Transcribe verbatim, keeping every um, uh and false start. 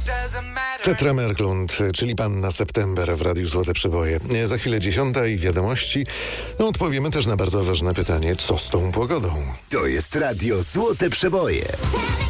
Petra Merklund, czyli Panna September w Radiu Złote Przeboje. Za chwilę dziesiąta i wiadomości. No, odpowiemy też na bardzo ważne pytanie, co z tą pogodą? To jest Radio Złote Przeboje.